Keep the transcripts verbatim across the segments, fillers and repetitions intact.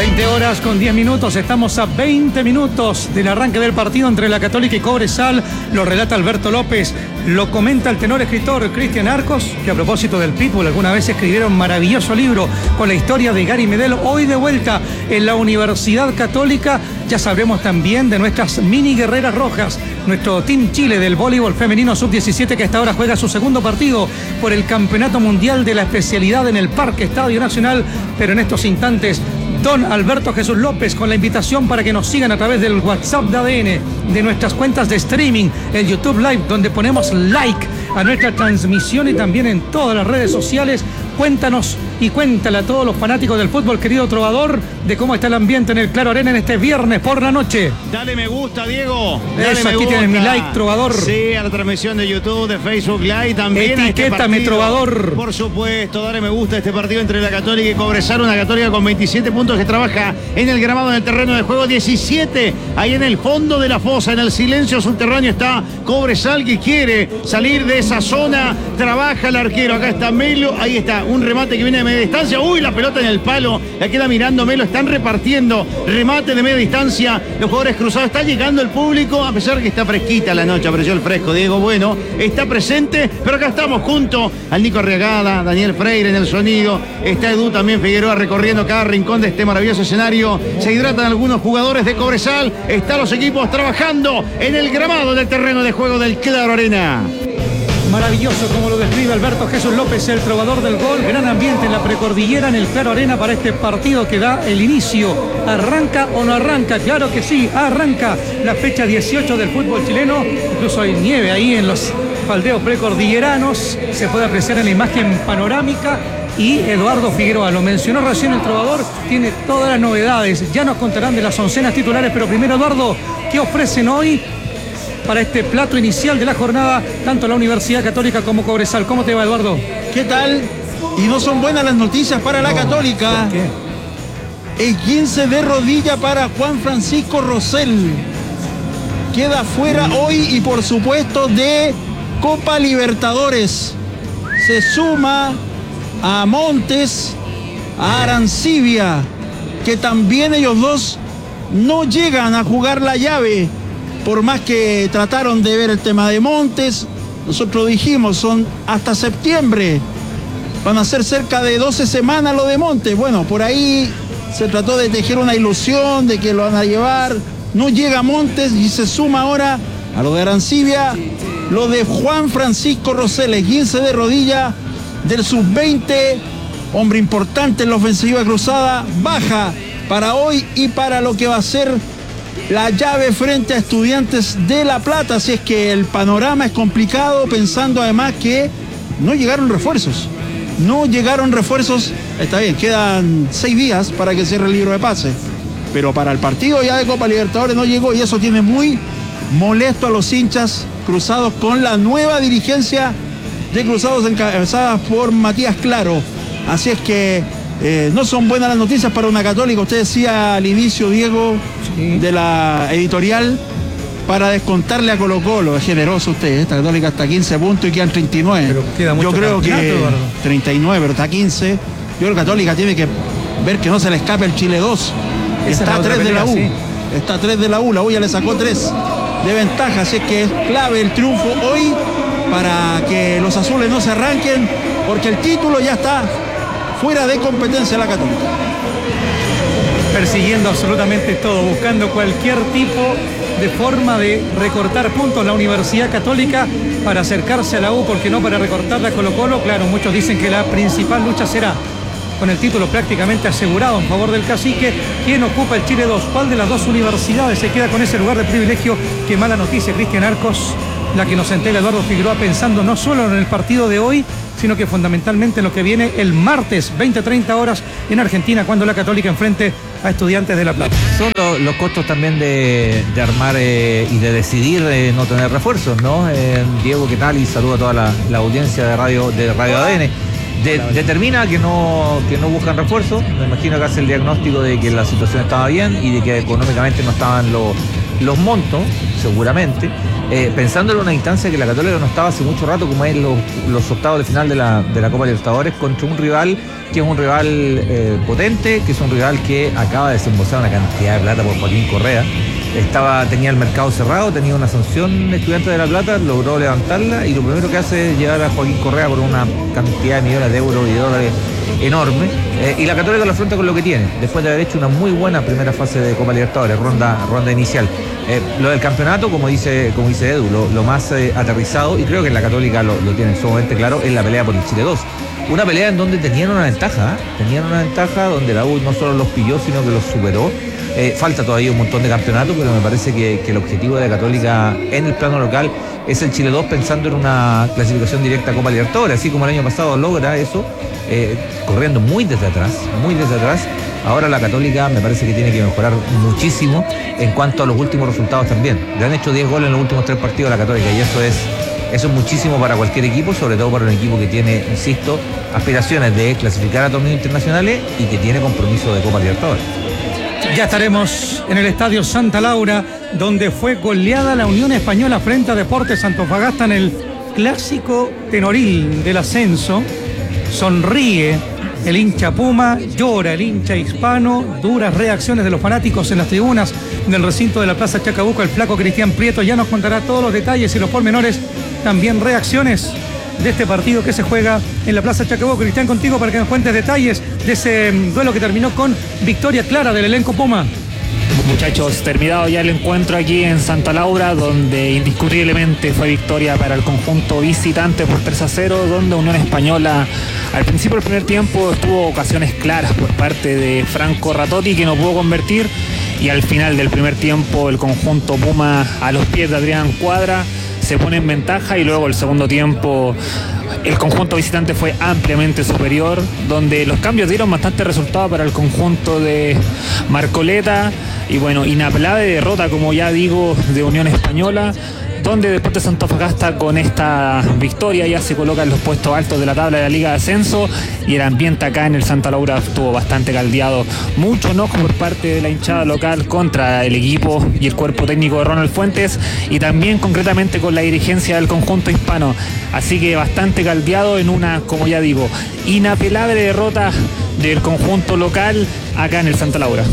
veinte horas con diez minutos, estamos a veinte minutos del arranque del partido entre la Católica y Cobresal. Lo relata Alberto López, lo comenta el tenor escritor Cristian Arcos, que a propósito del pitbull alguna vez escribieron un maravilloso libro con la historia de Gary Medel. Hoy de vuelta en la Universidad Católica, ya sabremos también de nuestras mini guerreras rojas, nuestro Team Chile del voleibol femenino sub diecisiete, que hasta ahora juega su segundo partido por el Campeonato Mundial de la especialidad en el Parque Estadio Nacional. Pero en estos instantes, don Alberto Jesús López con la invitación para que nos sigan a través del WhatsApp de A D N, de nuestras cuentas de streaming, el YouTube Live, donde ponemos like a nuestra transmisión, y también en todas las redes sociales. Cuéntanos y cuéntale a todos los fanáticos del fútbol, querido trovador, de cómo está el ambiente en el Claro Arena en este viernes por la noche. Dale me gusta, Diego. Dale Eso, me aquí gusta. tienes mi like, trovador. Sí, a la transmisión de YouTube, de Facebook Live también. Etiquétame, este trovador. Por supuesto, dale me gusta a este partido entre la Católica y Cobresal. Una Católica con veintisiete puntos que trabaja en el gramado, en el terreno de juego. diecisiete ahí en el fondo de la fosa, en el silencio subterráneo, está Cobresal, que quiere salir de esa zona. Trabaja el arquero. Acá está Melo. Ahí está un remate que viene de media distancia. Uy, la pelota en el palo. La queda mirando Melo. Están repartiendo remate de media distancia. Los jugadores cruzados. Está llegando el público, a pesar que está fresquita la noche. Apareció el fresco, Diego. Bueno, está presente. Pero acá estamos junto al Nico Arriagada, Daniel Freire en el sonido. Está Edu también Figueroa recorriendo cada rincón de este maravilloso escenario. Se hidratan algunos jugadores de Cobresal. Están los equipos trabajando en el gramado del terreno de juego del Claro Arena. Maravilloso como lo describe Alberto Jesús López, el trovador del gol. Gran ambiente en la precordillera, en el Claro Arena, para este partido que da el inicio. ¿Arranca o no arranca? Claro que sí, arranca la fecha dieciocho del fútbol chileno. Incluso hay nieve ahí en los faldeos precordilleranos. Se puede apreciar en la imagen panorámica. Y Eduardo Figueroa, lo mencionó recién el trovador, tiene todas las novedades. Ya nos contarán de las oncenas titulares, pero primero, Eduardo, ¿qué ofrecen hoy para este plato inicial de la jornada, tanto la Universidad Católica como Cobresal? ¿Cómo te va, Eduardo? ¿Qué tal? Y no son buenas las noticias para la no, Católica. ¿Por qué? El quince de rodilla para Juan Francisco Rosell. Queda fuera hoy, y por supuesto de Copa Libertadores. Se suma a Montes, a Arancibia, que también ellos dos no llegan a jugar la llave. Por más que trataron de ver el tema de Montes, nosotros dijimos, son hasta septiembre. Van a ser cerca de doce semanas lo de Montes. Bueno, por ahí se trató de tejer una ilusión de que lo van a llevar. No llega Montes y se suma ahora a lo de Arancibia, lo de Juan Francisco Rosell, quince de rodilla del sub veinte. Hombre importante en la ofensiva cruzada. Baja para hoy y para lo que va a ser la llave frente a Estudiantes de La Plata. Así es que el panorama es complicado, pensando además que no llegaron refuerzos. No llegaron refuerzos. Está bien, quedan seis días para que cierre el libro de pase, pero para el partido ya de Copa Libertadores no llegó, y eso tiene muy molesto a los hinchas cruzados con la nueva dirigencia de Cruzados, encabezadas por Matías Claro. Así es que Eh, no son buenas las noticias para una Católica. Usted decía al inicio, Diego, sí, de la editorial, para descontarle a Colo Colo. Es generoso usted, esta Católica está a quince puntos y quedan treinta y nueve. Pero queda mucho. Yo creo que Eduardo. treinta y nueve, pero está a quince. Yo creo que Católica tiene que ver que no se le escape el Chile dos. Esa Está a tres de la U. Sí. Está a tres de la U. La U ya le sacó tres de ventaja. Así es que es clave el triunfo hoy para que los azules no se arranquen, porque el título ya está fuera de competencia la Católica. Persiguiendo absolutamente todo, buscando cualquier tipo de forma de recortar puntos la Universidad Católica para acercarse a la U, porque no para recortarla a Colo Colo. Claro, muchos dicen que la principal lucha será con el título prácticamente asegurado en favor del Cacique. ¿Quién ocupa el Chile dos? ¿Cuál de las dos universidades se queda con ese lugar de privilegio? Qué mala noticia, Cristian Arcos, la que nos entrega Eduardo Figueroa, pensando no solo en el partido de hoy, sino que fundamentalmente en lo que viene el martes, veinte a treinta horas en Argentina, cuando la Católica enfrente a Estudiantes de La Plata. Son lo, los costos también de, de armar eh, y de decidir eh, no tener refuerzos, ¿no? Eh, Diego, ¿qué tal? Y saludo a toda la, la audiencia de Radio, de Radio A D N. De, determina que no, que no buscan refuerzos. Me imagino que hace el diagnóstico de que la situación estaba bien y de que económicamente no estaban los los montos, seguramente, eh, pensando en una instancia que la Católica no estaba hace mucho rato, como es los, los octavos de final de la, de la Copa Libertadores, contra un rival que es un rival eh, potente, que es un rival que acaba de desembolsar una cantidad de plata por Joaquín Correa. Estaba, tenía el mercado cerrado, tenía una sanción Estudiantes de La Plata, logró levantarla y lo primero que hace es llevar a Joaquín Correa por una cantidad de millones de euros y de dólares enorme, eh, y la Católica lo afronta con lo que tiene, después de haber hecho una muy buena primera fase de Copa Libertadores, ronda, ronda inicial. Eh, lo del campeonato, como dice, como dice Edu, lo, lo más eh, aterrizado, y creo que la Católica lo, lo tiene sumamente claro, es la pelea por el Chile dos. Una pelea en donde tenían una ventaja, ¿eh? tenían una ventaja donde la U no solo los pilló, sino que los superó. Eh, falta todavía un montón de campeonatos, pero me parece que, que el objetivo de la Católica en el plano local es el Chile dos, pensando en una clasificación directa a Copa Libertadores, así como el año pasado logra eso, eh, corriendo muy desde atrás, muy desde atrás. Ahora la Católica me parece que tiene que mejorar muchísimo en cuanto a los últimos resultados también. Le han hecho diez goles en los últimos tres partidos a la Católica y eso es, eso es muchísimo para cualquier equipo, sobre todo para un equipo que tiene, insisto, aspiraciones de clasificar a torneos internacionales y que tiene compromiso de Copa Libertadores. Ya estaremos en el Estadio Santa Laura, donde fue goleada la Unión Española frente a Deportes Antofagasta en el clásico tenoril del ascenso. Sonríe el hincha Puma, llora el hincha hispano, duras reacciones de los fanáticos en las tribunas del recinto de la Plaza Chacabuco. El flaco Cristian Prieto ya nos contará todos los detalles y los pormenores, también reacciones de este partido que se juega en la Plaza Chacabuco. Cristian, contigo para que nos cuentes detalles de ese duelo que terminó con victoria clara del elenco Puma. Muchachos, terminado ya el encuentro aquí en Santa Laura, donde indiscutiblemente fue victoria para el conjunto visitante por tres a cero, donde Unión Española al principio del primer tiempo tuvo ocasiones claras por parte de Franco Ratotti, que no pudo convertir, y al final del primer tiempo el conjunto Puma, a los pies de Adrián Cuadra, se pone en ventaja, y luego el segundo tiempo el conjunto visitante fue ampliamente superior, donde los cambios dieron bastante resultado para el conjunto de Marcoleta, y bueno, inapelable derrota, como ya digo, de Unión Española, donde Deportes Antofagasta con esta victoria ya se coloca en los puestos altos de la tabla de la Liga de Ascenso, y el ambiente acá en el Santa Laura estuvo bastante caldeado. Mucho enojo por parte de la hinchada local contra el equipo y el cuerpo técnico de Ronald Fuentes, y también concretamente con la dirigencia del conjunto hispano. Así que bastante caldeado en una, como ya digo, inapelable derrota del conjunto local acá en el Santa Laura.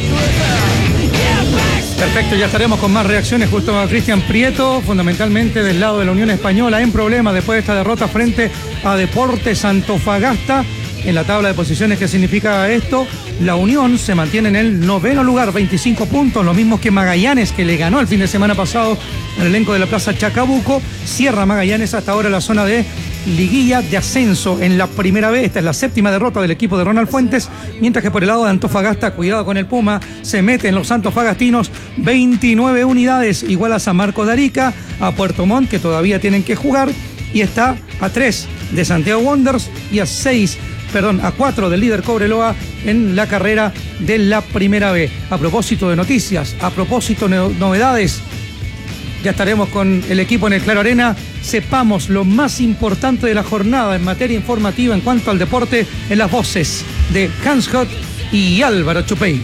Perfecto, ya estaremos con más reacciones justo a Cristian Prieto, fundamentalmente del lado de la Unión Española, en problemas después de esta derrota frente a Deportes Antofagasta. En la tabla de posiciones, ¿qué significa esto? La Unión se mantiene en el noveno lugar, veinticinco puntos, lo mismo que Magallanes, que le ganó el fin de semana pasado al elenco de la Plaza Chacabuco. Cierra Magallanes hasta ahora la zona de liguilla de ascenso en la primera vez. Esta es la séptima derrota del equipo de Ronald Fuentes, mientras que por el lado de Antofagasta, cuidado con el Puma, se meten los antofagastinos, veintinueve unidades, igual a San Marcos de Arica, a Puerto Montt, que todavía tienen que jugar, y está a tres de Santiago Wanderers y a seis, perdón, a cuatro del líder Cobreloa en la carrera de la primera B. A propósito de noticias, a propósito de novedades, ya estaremos con el equipo en el Claro Arena. Sepamos lo más importante de la jornada en materia informativa en cuanto al deporte en las voces de Hans Hott y Álvaro Chupey.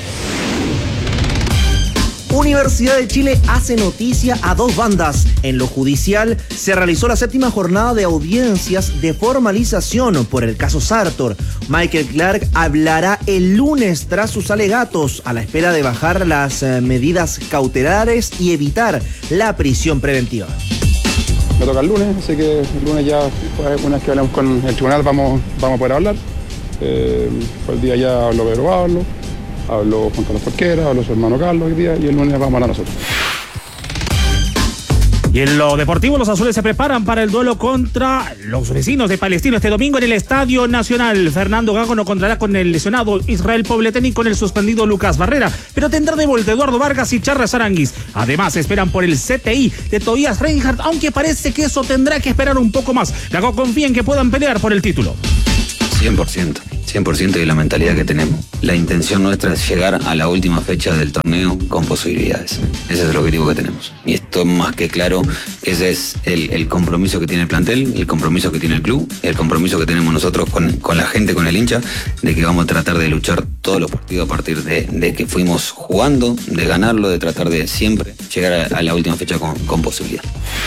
Universidad de Chile hace noticia a dos bandas. En lo judicial se realizó la séptima jornada de audiencias de formalización por el caso Sartor. Michael Clark hablará el lunes tras sus alegatos, a la espera de bajar las eh, medidas cautelares y evitar la prisión preventiva. Me toca el lunes, así que el lunes ya, una vez que hablemos con el tribunal, vamos, vamos a poder hablar. Eh, fue el día ya habló Pedro Pablo, habló Juan Carlos Porquera, habló su hermano Carlos hoy día, y el lunes vamos a hablar nosotros. Y en lo deportivo, los azules se preparan para el duelo contra los vecinos de Palestino este domingo en el Estadio Nacional. Fernando Gago no contará con el lesionado Israel Pobletén y con el suspendido Lucas Barrera, pero tendrá de vuelta Eduardo Vargas y Charles Aranguis. Además, esperan por el C T I de Tobias Reinhardt, aunque parece que eso tendrá que esperar un poco más. Gago confía en que puedan pelear por el título. cien por ciento. cien por ciento y la mentalidad que tenemos. La intención nuestra es llegar a la última fecha del torneo con posibilidades. Ese es el objetivo que tenemos. Y esto más que claro, ese es el, el compromiso que tiene el plantel, el compromiso que tiene el club, el compromiso que tenemos nosotros con, con la gente, con el hincha, de que vamos a tratar de luchar todos los partidos a partir de, de que fuimos jugando, de ganarlo, de tratar de siempre llegar a, a la última fecha con, con posibilidad.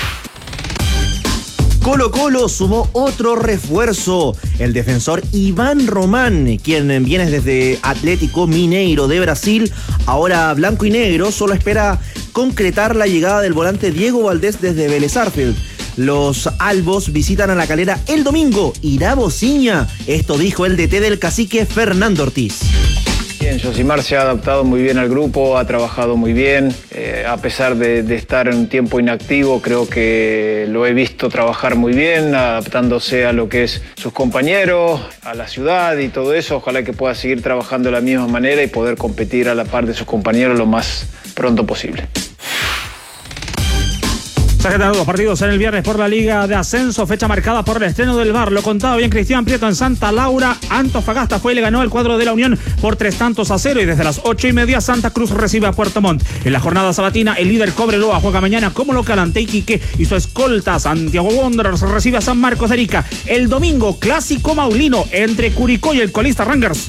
Colo Colo sumó otro refuerzo, el defensor Iván Román, quien viene desde Atlético Mineiro de Brasil, ahora blanco y negro, solo espera concretar la llegada del volante Diego Valdés desde Vélez Sarsfield. Los albos visitan a La Calera el domingo, irá Bociña, esto dijo el D T del Cacique Fernando Ortiz. Bien, Josimar se ha adaptado muy bien al grupo, ha trabajado muy bien, eh, a pesar de, de estar en un tiempo inactivo, creo que lo he visto trabajar muy bien, adaptándose a lo que es sus compañeros, a la ciudad y todo eso. Ojalá que pueda seguir trabajando de la misma manera y poder competir a la par de sus compañeros lo más pronto posible. Se agendaron dos partidos en el viernes por la Liga de Ascenso, fecha marcada por el estreno del V A R. Lo contaba bien Cristian Prieto en Santa Laura. Antofagasta fue y le ganó el cuadro de la Unión por tres tantos a cero. Y desde las ocho y media Santa Cruz recibe a Puerto Montt. En la jornada sabatina, el líder Cobreloa juega mañana como local ante Iquique y su escolta Santiago Wanderers recibe a San Marcos de Arica. El domingo, clásico maulino entre Curicó y el colista Rangers.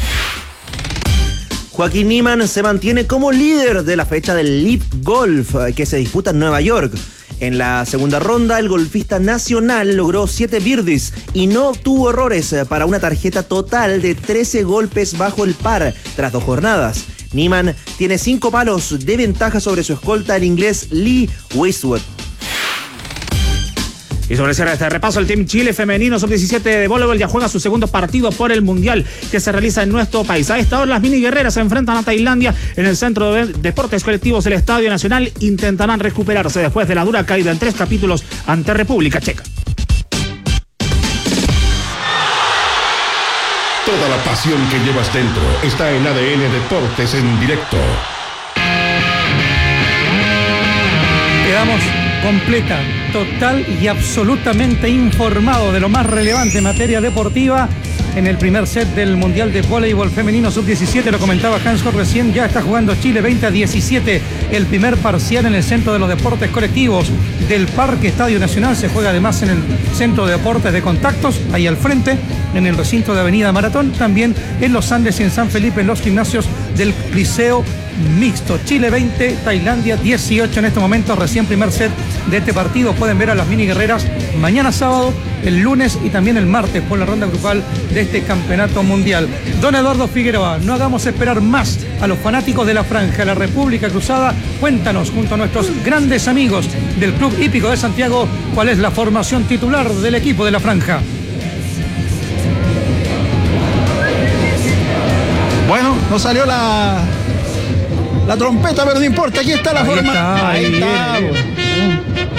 Joaquín Niemann se mantiene como líder de la fecha del Leap Golf que se disputa en Nueva York. En la segunda ronda, el golfista nacional logró siete birdies y no tuvo errores para una tarjeta total de trece golpes bajo el par tras dos jornadas. Niemann tiene cinco palos de ventaja sobre su escolta, el inglés Lee Westwood. Y sobre el cierre de este repaso, el Team Chile femenino sub diecisiete de voleibol ya juega su segundo partido por el Mundial que se realiza en nuestro país. A esta hora las mini guerreras se enfrentan a Tailandia en el Centro de Deportes Colectivos del Estadio Nacional. Intentarán recuperarse después de la dura caída en tres capítulos ante República Checa. Toda la pasión que llevas dentro está en A D N Deportes en directo. Quedamos completa, total y absolutamente informado de lo más relevante en materia deportiva en el primer set del Mundial de Voleibol Femenino sub diecisiete. Lo comentaba Hans Jorge recién, ya está jugando Chile veinte a diecisiete, el primer parcial en el Centro de los Deportes Colectivos del Parque Estadio Nacional. Se juega además en el Centro de Deportes de Contactos, ahí al frente, en el recinto de Avenida Maratón, también en Los Andes y en San Felipe, en los gimnasios del Liceo Mixto. Chile veinte, Tailandia dieciocho en este momento, recién primer set de este partido. Pueden ver a las mini guerreras mañana sábado, el lunes y también el martes por la ronda grupal de este campeonato mundial. Don Eduardo Figueroa, no hagamos esperar más a los fanáticos de la Franja, la República Cruzada. Cuéntanos, junto a nuestros grandes amigos del Club Hípico de Santiago, cuál es la formación titular del equipo de la Franja. Bueno, no salió la la trompeta, pero no importa, aquí está la ahí forma. Está, ahí, ahí está. bien, bien.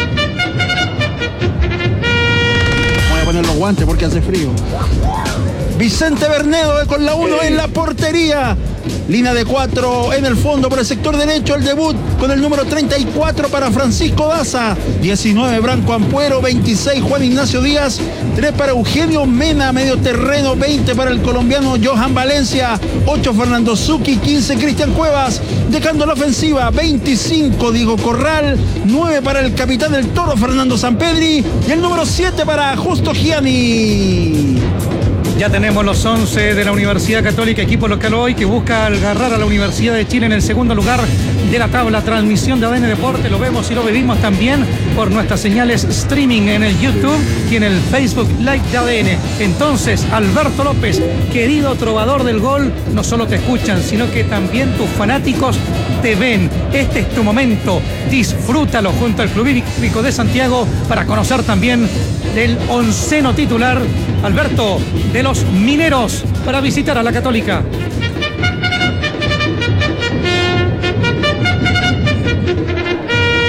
Voy a poner los guantes porque hace frío. Vicente Bernedo con la uno en la portería. Línea de cuatro en el fondo por el sector derecho. El debut con el número treinta y cuatro para Francisco Daza. diecinueve Branco Ampuero. veintiséis Juan Ignacio Díaz. tres para Eugenio Mena. Medio terreno. veinte para el colombiano Johan Valencia. ocho Fernando Zucchi. quince Cristian Cuevas. Dejando la ofensiva. veinticinco Diego Corral. nueve para el capitán del Toro Fernando Sampedri. Y el número siete para Justo Gianni. Ya tenemos los once de la Universidad Católica, equipo local hoy que busca agarrar a la Universidad de Chile en el segundo lugar de la tabla. Transmisión de A D N Deporte, lo vemos y lo vivimos también por nuestras señales streaming en el YouTube y en el Facebook Live de A D N. Entonces, Alberto López, querido trovador del gol, no solo te escuchan, sino que también tus fanáticos te ven. Este es tu momento, disfrútalo junto al Club Hípico de Santiago para conocer también el onceno titular, Alberto, de los mineros para visitar a la Católica.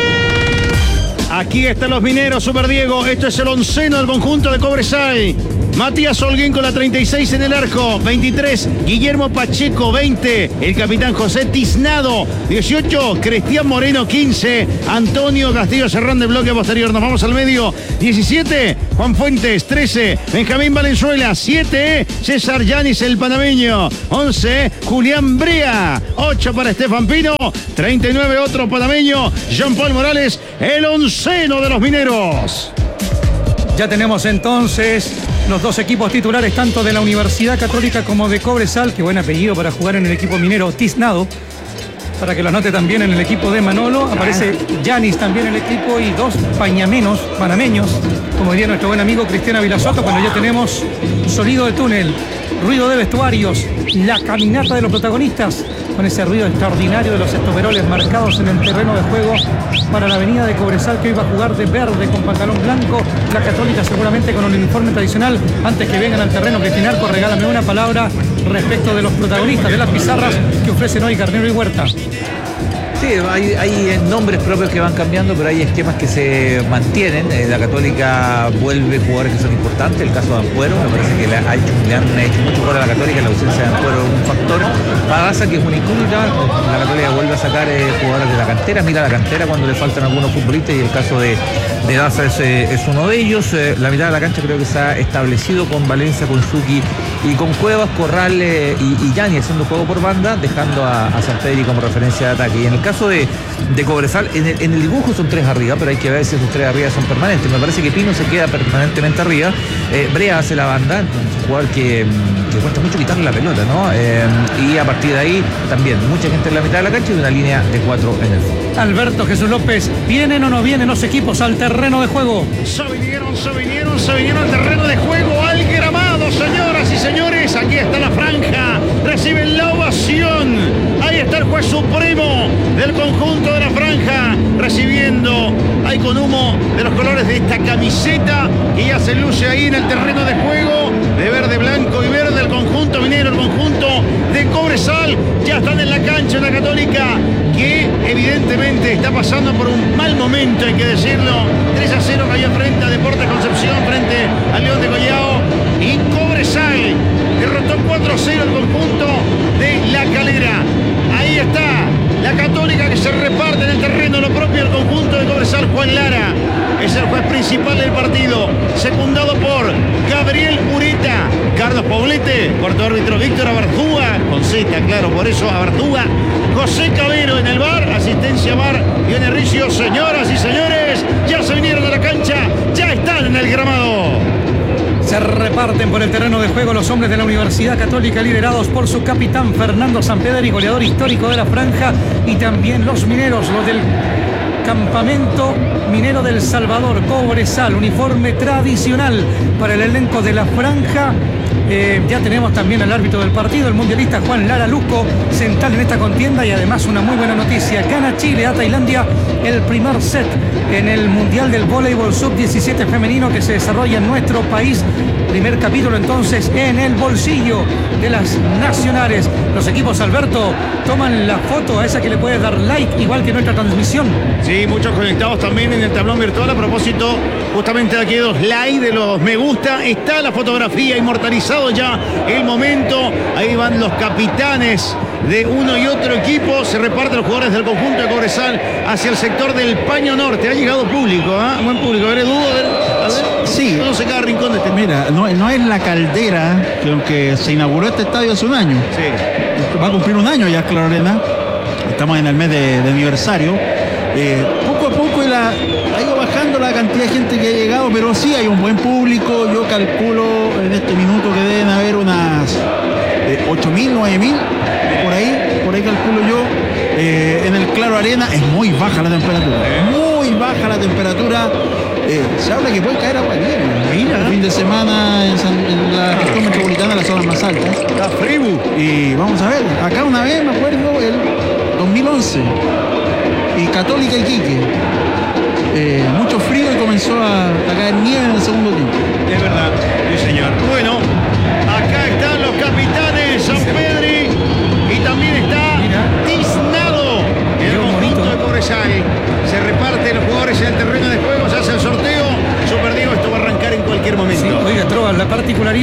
Aquí están los mineros, Super Diego. Esto es el onceno del conjunto de Cobresal. Matías Holguín con la treinta y seis en el arco. veintitrés, Guillermo Pacheco. veinte, el capitán José Tiznado. dieciocho, Cristian Moreno. quince, Antonio Castillo Serrán de bloque posterior. Nos vamos al medio. diecisiete, Juan Fuentes. trece, Benjamín Valenzuela. siete, César Yanis, el panameño. once, Julián Brea. ocho para Estefan Pino. treinta y nueve, otro panameño, Jean Paul Morales, el onceno de los mineros. Ya tenemos entonces los dos equipos titulares, tanto de la Universidad Católica como de Cobresal. Qué buen apellido para jugar en el equipo minero, Tiznado. Para que lo anote también en el equipo de Manolo. Aparece Yanis también en el equipo y dos pañamenos, panameños, como diría nuestro buen amigo Cristian Vilasoto, cuando ya tenemos sonido de túnel, ruido de vestuarios, la caminata de los protagonistas, con ese ruido extraordinario de los estoperoles marcados en el terreno de juego para la avenida de Cobresal, que hoy va a jugar de verde con pantalón blanco. La Católica seguramente con un uniforme tradicional. Antes que vengan al terreno, Cristian Arco, regálame una palabra respecto de los protagonistas de las pizarras que ofrecen hoy Garnero y Huerta. Sí, hay, hay nombres propios que van cambiando, pero hay esquemas que se mantienen. Eh, la Católica vuelve jugadores que son importantes. El caso de Ampuero, me parece que le, ha hecho, le han hecho mucho gol a la Católica. La ausencia de Ampuero es un factor. Pagasa, que es una incógnita. La Católica vuelve a sacar eh, jugadores de la cantera. Mira la cantera cuando le faltan algunos futbolistas, y el caso de, de Daza es, eh, es uno de ellos. Eh, la mitad de la cancha creo que se ha establecido con Valencia, con Suki y con Cuevas, Corral eh, y, y Yani haciendo juego por banda, dejando a, a Sanpedri como referencia de ataque. Y en el caso de, de Cobresal, en el, en el dibujo son tres arriba, pero hay que ver si esos tres arriba son permanentes. Me parece que Pino se queda permanentemente arriba. Eh, Brea hace la banda, entonces un jugador que, que cuesta mucho quitarle la pelota, ¿no? Eh, y a partir de ahí también mucha gente en la mitad de la cancha y una línea de cuatro en el fondo. Alberto Jesús López, ¿vienen o no vienen los equipos al terreno de juego? Se vinieron, se vinieron, se vinieron al terreno de juego, al gramado, señoras y señores. Aquí está la franja, reciben la ovación. Ahí está el juez supremo del conjunto de la franja, recibiendo ahí con humo de los colores de esta camiseta que ya se luce ahí en el terreno de juego, de verde, blanco y verde. El conjunto minero, el conjunto de Cobresal, ya están en la cancha. La Católica, que evidentemente está pasando por un mal momento, hay que decirlo. tres a cero cayó frente a Deportes Concepción, frente al León de Collao. Y Cobresal derrotó cuatro a cero el conjunto de La Calera. Ahí está la Católica, que se reparte en el terreno lo propio del conjunto de Cobresal. Juan Lara es el juez principal del partido, secundado por Gabriel Ureta, Carlos Poblete, cuarto árbitro Víctor Abartúa, con Z, claro, por eso Abartúa, José Cabero en el bar, asistencia bar, Viene Ricio. Señoras y señores, ya se vinieron a la cancha, ya están en el gramado. Se reparten por el terreno de juego los hombres de la Universidad Católica, liderados por su capitán Fernando Sanpedri, goleador histórico de la franja, y también los mineros, los del Campamento Minero del Salvador, Cobresal, uniforme tradicional para el elenco de la franja. Eh, ya tenemos también al árbitro del partido, el mundialista Juan Lara Luco, central en esta contienda. Y además una muy buena noticia: gana Chile a Tailandia el primer set en el Mundial del Voleibol sub diecisiete femenino que se desarrolla en nuestro país. Primer capítulo entonces en el bolsillo de las nacionales. Los equipos, Alberto, toman la foto a esa que le puedes dar like, igual que nuestra transmisión. Sí, muchos conectados también en el tablón virtual. A propósito, justamente aquí dos likes de los me gusta. Está la fotografía, inmortalizado ya el momento. Ahí van los capitanes de uno y otro equipo. Se reparten los jugadores del conjunto de Cobresal hacia el sector del Paño Norte. Ha llegado público, ¿eh? Buen público. A ver, dudo, a ver, a ver. Sí. No sé cada rincón de este. Mira, no, no es la Caldera, que aunque se inauguró este estadio hace un año. Sí. Va a cumplir un año ya, Claro Arena. Estamos en el mes de, de aniversario. Eh, poco a poco la, ha ido bajando la cantidad de gente que ha llegado, pero sí hay un buen público. Yo calculo en este minuto que deben haber unas eh, ocho mil, nueve mil, por ahí, por ahí calculo yo. Eh, en el Claro Arena es muy baja la temperatura, muy baja la temperatura. Eh, se habla que puede caer agua nieve. Mira, el fin de semana en, San, en la región metropolitana, las zonas más altas. La Fribu. Y vamos a ver, acá una vez me acuerdo el dos mil once y Católica Iquique. Eh, mucho frío y comenzó a, a caer nieve en el segundo tiempo. Es verdad, sí señor. Bueno, acá están los capitanes, Sanpedri, y también está Tiznado, el conjunto de Cobresal. Se reparten los jugadores en el terreno de juego, se hace el sorteo. Super Diego, esto va a arrancar en cualquier momento. Sí, oiga, Trova, la particularidad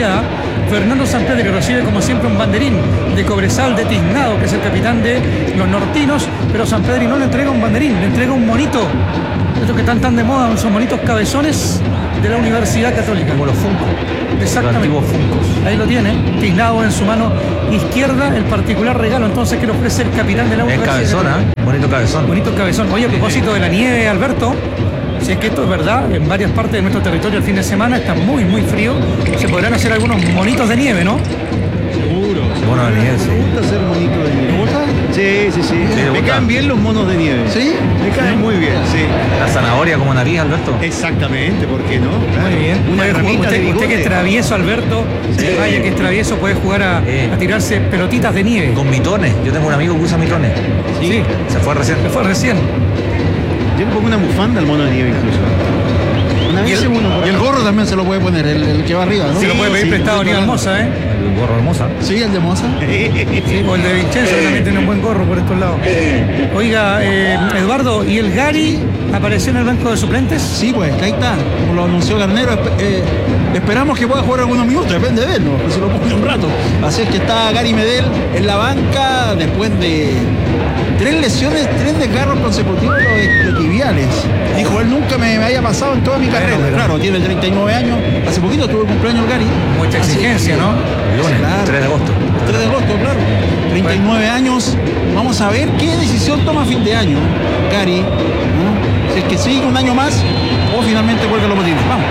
de Cobresal, de Tiznado, que es el capitán de los nortinos, pero San Pedro no le entrega un banderín, le entrega un monito. Estos que están tan de moda, son monitos cabezones de la Universidad Católica. Como los Funko. Exactamente. Los antiguos Funkos. Ahí lo tiene, Tiznado en su mano izquierda, el particular regalo entonces que le ofrece el capitán de la Es Universidad. cabezón, ¿eh? Bonito cabezón. Bonito cabezón. Oye, a propósito de la nieve, Alberto, si es que esto es verdad, en varias partes de nuestro territorio el fin de semana está muy, muy frío. Se podrán hacer algunos monitos de nieve, ¿no? Seguro. Mono de nieve, sí. Me gusta hacer monito de nieve. ¿Te gusta? Sí, sí, sí. ¿le Me gusta? caen bien los monos de nieve. ¿Sí? Me caen muy bien, sí. La zanahoria como nariz, Alberto. Exactamente, ¿por qué no? Muy bien. Una Puede jugar- ramita de usted, usted que es bigote. travieso, Alberto, vaya que es travieso, puede jugar a, Eh. a tirarse pelotitas de nieve. Con mitones. Yo tengo un amigo que usa mitones. Sí, Se fue recién. se fue recién. Yo le pongo una bufanda al mono de nieve incluso. Una Y vez el, uno por y el ahí. gorro también se lo puede poner, el, el que va arriba, ¿no? Se lo puede pedir sí, prestado a sí, Aníbal sí. Moza, ¿eh? El gorro hermosa. Sí, el de Moza. Sí, o el de Vincenzo, que también tiene un buen gorro por estos lados. Oiga, eh, Eduardo, ¿y el Gary apareció en el banco de suplentes? Sí, pues, ahí está, como lo anunció Garnero. esp- eh, esperamos que pueda jugar algunos minutos, depende de él, ¿no? Si lo pone un rato. Así es que está Gary Medel en la banca después de tres lesiones, tres desgarros consecutivos de, de tibiales. Dijo, él nunca me, me haya pasado en toda mi carrera. pero- Claro, tiene treinta y nueve años. Hace poquito tuvo el cumpleaños el Gary. Mucha Así exigencia, que- ¿no? El lunes, Claro. tres de agosto. tres de agosto, claro. treinta y nueve años. Vamos a ver qué decisión toma a fin de año, Gary. ¿no? Si es que sigue un año más o finalmente cuelga los botines. Vamos.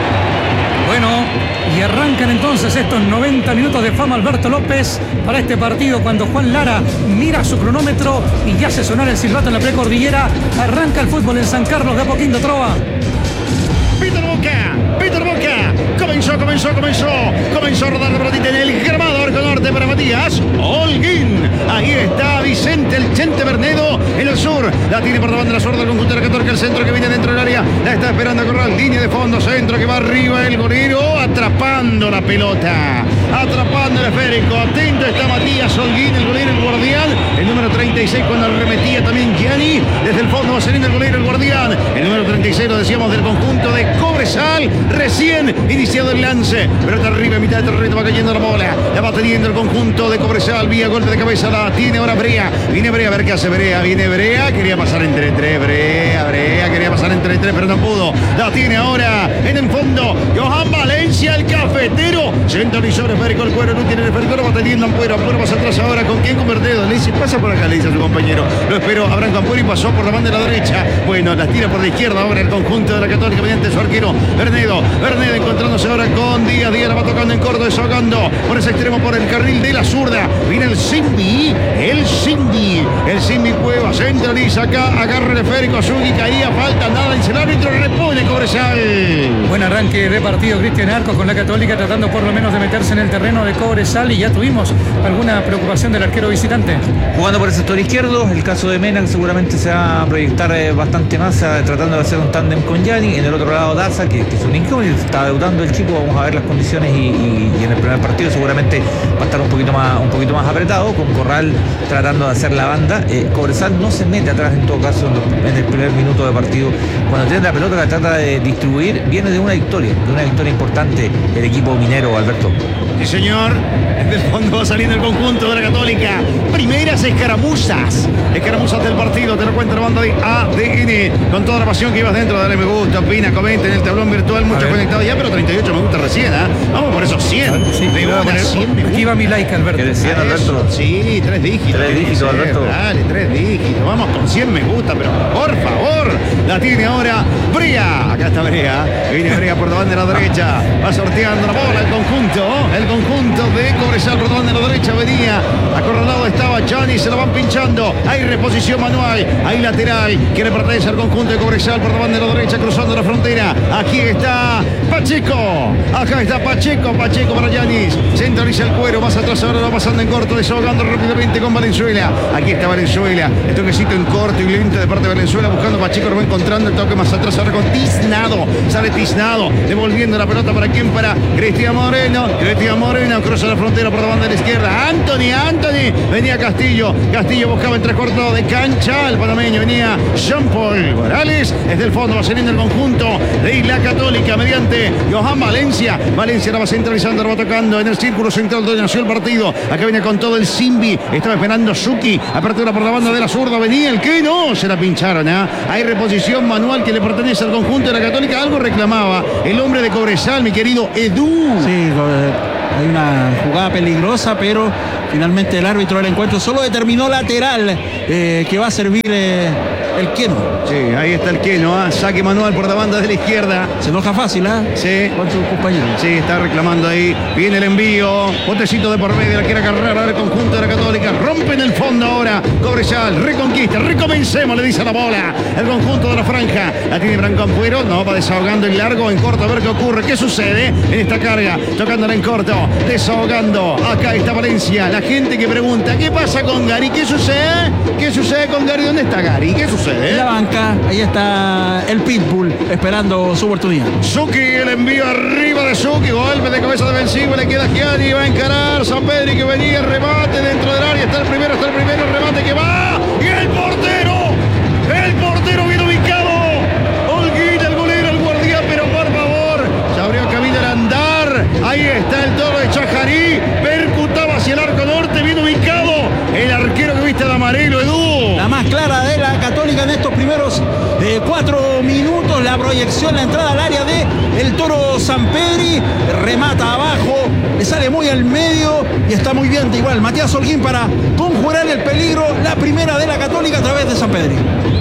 Bueno, y arrancan entonces estos noventa minutos de fama Alberto López para este partido cuando Juan Lara mira su cronómetro y ya hace sonar el silbato en la precordillera. Arranca el fútbol en San Carlos de Apoquindo, Trova. Peter Boca, Peter Boca, comenzó, comenzó, comenzó, comenzó a rodar la pelotita en el grabado arco norte para Matías Holguín. Ahí está Vicente, el Chente Bernedo en el sur, la tiene por la banda de la zurda el conjunto de la Católica, el centro que viene dentro del área, la está esperando a Corral, línea de fondo, centro que va arriba el golero, atrapando la pelota, atrapando el esférico, atento está Matías Holguín, el golero, el guardián, el número treinta y seis cuando remetía también Gianni, desde el fondo va saliendo el golero, el guardián, el número treinta y seis lo decíamos del conjunto de Cobresal, recién iniciado el lance, pero está arriba en mitad de terreno, va cayendo la bola, la va teniendo el conjunto de Cobresal, vía golpe de cabeza, la tiene ahora Brea, viene Brea, a ver qué hace Brea, viene Brea, quería pasar entre tres, Brea, Brea, quería pasar entre tres, pero no pudo, la tiene ahora en el fondo, Johan Valencia, el cafetero, centralizó el esférico, el cuero, no tiene el esférico, lo va teniendo Ampuero, Ampuero pasa atrás ahora, ¿con quién? Con Bernedo, le dice, pasa por acá, le dice a su compañero, lo esperó, Abraham Ampuero y pasó por la banda de la derecha, bueno, las tira por la izquierda ahora el conjunto de la Católica mediante su arquero, Bernedo, Bernedo encontrándose ahora con Díaz, Díaz la va tocando en corto, desahogando por ese extremo, por el carril de la zurda, viene el Cindy, el Cindy, el Cindy Cueva, centraliza acá, agarra el esférico, Zugui, caía, falta, nada, dice el árbitro, repone Cobresal. Buen arranque de partido Cristian Arcos con la Católica tratando por lo menos de meterse en el terreno de Cobresal y ya tuvimos alguna preocupación del arquero visitante. Jugando por el sector izquierdo, el caso de Mena que seguramente se va a proyectar eh, bastante más eh, tratando de hacer un tándem con Gianni. En el otro lado Daza, que, que es un incógnito, está debutando el chico, vamos a ver las condiciones y, y- y en el primer partido seguramente va a estar un poquito más, un poquito más apretado, con Corral tratando de hacer la banda. Eh, Cobresal no se mete atrás en todo caso en, los- en el primer minuto de partido. Cuando tiene la pelota que trata de distribuir, viene de una victoria, de una victoria importante el equipo minero, Alberto. Sí, señor. Desde el fondo va saliendo el conjunto de la Católica. Primeras escaramuzas. Escaramuzas del partido. Te lo cuenta la banda de A D N. Con toda la pasión que ibas dentro. Dale me gusta, opina, comenta en el tablón virtual. Muchos conectados ya, pero treinta y ocho me gusta recién. ¿eh? Vamos por esos cien. Sí, Le voy a voy a poner- poner cien me aquí va mi like, Alberto. ¿Qué decían, gusta. Alberto? Eso, sí, tres dígitos. Tres dígitos, Sí, Alberto. Dale, tres dígitos. Vamos con cien me gusta, pero por favor. La tiene ahora Brea. Acá está Brea. Viene Brea por la banda de la derecha. Va sorteando la bola el conjunto. El conjunto de Cobresal por la banda de la derecha. Venía. Acorralado estaba Gianni. Se lo van pinchando. Hay reposición manual. Hay lateral que le pertenece al conjunto de Cobresal por la banda de la derecha. Cruzando la frontera. Aquí está Pacheco. Acá está Pacheco. Pacheco para Giannis. Centraliza el cuero. Más atrás ahora va pasando en corto. Desahogando rápidamente con Valenzuela. Aquí está Valenzuela. El toquecito en corto y lento de parte de Valenzuela. Buscando a Pacheco. Lo va encontrando. El toque más atrás ahora con Tiznado. Sale Tiznado. Devolviendo la pelota para quién? Para Cristian Moreno. Cristian Moreno cruza la frontera por la banda de la izquierda. Anthony, Anthony. Venía Castillo. Castillo. Castillo buscaba en tres cuartos de cancha. El panameño venía Jean-Paul Morales. Desde el fondo va saliendo el conjunto de la Católica mediante Johan Valencia. Valencia la va centralizando, la va tocando en el círculo central donde nació el partido. Acá viene con todo el Simbi. Estaba esperando Suki. Apertura por la banda de la zurda. Venía el que no. Se la pincharon. ¿eh? Hay reposición manual que le pertenece al conjunto de la Católica. Algo reclamaba el hombre de Cobresal, mi querido Edu. Sí, hay una jugada peligrosa, pero finalmente el árbitro del encuentro solo determinó lateral eh, que va a servir eh, el Keno. Sí, ahí está el Keno, ¿eh? Saque manual por la banda de la izquierda. Se enoja fácil, ¿ah? ¿eh? Sí. Con su compañero. Sí, está reclamando ahí. Viene el envío. Botecito de por medio, la quiere agarrar al conjunto de la Católica. Rompe en el fondo ahora. Cobresal, reconquista, recomencemos, le dice la bola. El conjunto de la franja. La tiene Branco Ampuero. No, va desahogando en largo, en corto, a ver qué ocurre. ¿Qué sucede en esta carga? Tocándola en corto, desahogando. Acá está Valencia. La gente que pregunta, ¿qué pasa con Gary? ¿Qué sucede? ¿Qué sucede con Gary? ¿Dónde está Gary? ¿Qué sucede? En la banca, ahí está el Pitbull esperando su oportunidad. Suki, el envío arriba de Suki, golpe de cabeza defensivo, le queda Gianni, va a encarar Sampedri que venía, remate dentro del área, está el primero, está el primero, el remate que va, y el portero, el portero bien ubicado, Holguín, el golero, el guardián, pero por favor, se abrió camino al andar, ahí está el toro de Chajarí, percutaba hacia el arco norte, bien ubicado, el arquero que viste de amarillo, Edu. La más clara de la Católica en estos primeros eh, cuatro minutos. La proyección, la entrada al área de el toro Sampedri. Remata abajo, le sale muy al medio y está muy bien. Igual Matías Holguín para conjurar el peligro. La primera de la Católica a través de Sampedri.